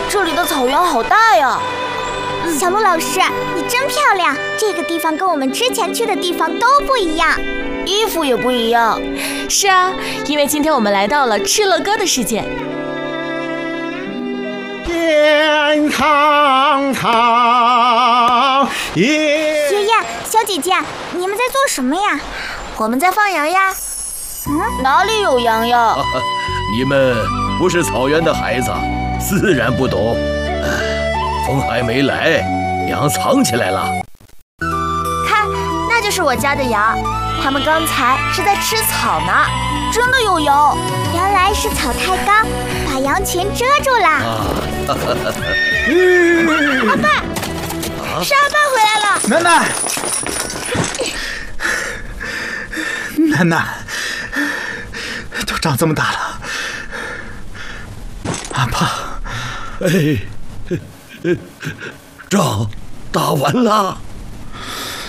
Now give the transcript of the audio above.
这里的草原好大呀！ 小鹿老师，你真漂亮！这个地方跟我们之前去的地方都不一样， 衣服也不一样。 是啊，因为今天我们来到了敕勒歌的世界。 天堂堂爷爷、小姐姐，你们在做什么呀？ 我们在放羊呀。哪里有羊呀？ 你们不是草原的孩子，自然不懂。风还没来，羊藏起来了。 看，那就是我家的羊，它们刚才是在吃草呢。真的有羊， 原来是草太高，把羊群遮住了。 阿爸，是阿爸回来了。 楠楠，楠楠，都长这么大了，阿爸， 仗打完了。